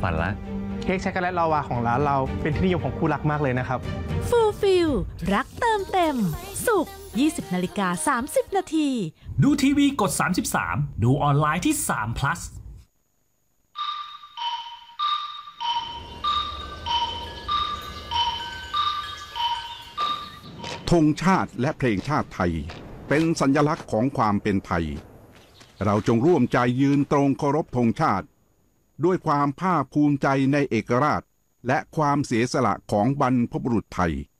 ฝันละเค้กช็อกโกแลตลาวาของร้านเราเป็นที่นิยมของคู่รักมากเลยนะครับฟูลฟิลรักเติมเต็มศุกร์ 20:30 นาทีดูทีวีกด 33 ดูออนไลน์ที่3 plus ธงชาติและเพลงชาติไทยเป็นสัญลักษณ์ของความเป็นไทยเราจงร่วมใจยืนตรงเคารพธงชาติด้วยความภาคภูมิใจในเอกราชและความเสียสละของบรรพบุรุษไทย